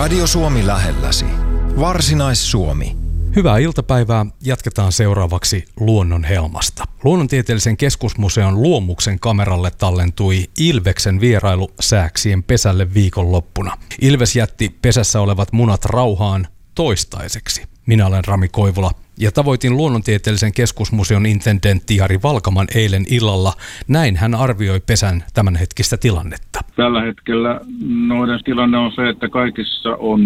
Radio Suomi lähelläsi. Varsinais-Suomi. Hyvää iltapäivää. Jatketaan seuraavaksi Luonnonhelmasta. Luonnontieteellisen keskusmuseon Luomuksen kameralle tallentui Ilveksen vierailu Sääksien pesälle viikonloppuna. Ilves jätti pesässä olevat munat rauhaan toistaiseksi. Minä olen Rami Koivula ja tavoitin Luonnontieteellisen keskusmuseon intendentti Jari Valkaman eilen illalla. Näin hän arvioi pesän tämänhetkistä tilannetta. Tällä hetkellä noiden tilanne on se, että kaikissa on